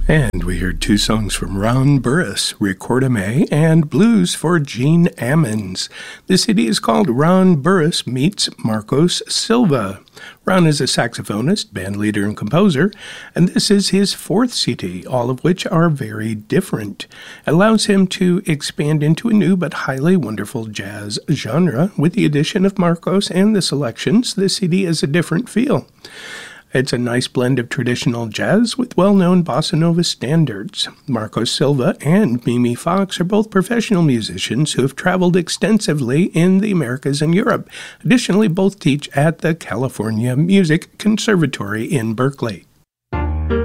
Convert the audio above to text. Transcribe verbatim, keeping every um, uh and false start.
And we heard two songs from Ron Burrus, Recordame, and Blues for Gene Ammons. The C D is called Ron Burrus Meets Marcos Silva. Ron is a saxophonist, bandleader, and composer, and this is his fourth C D, all of which are very different. It allows him to expand into a new but highly wonderful jazz genre. With the addition of Marcos and the selections, the C D has a different feel. It's a nice blend of traditional jazz with well-known bossa nova standards. Marcos Silva and Mimi Fox are both professional musicians who have traveled extensively in the Americas and Europe. Additionally, both teach at the California Music Conservatory in Berkeley.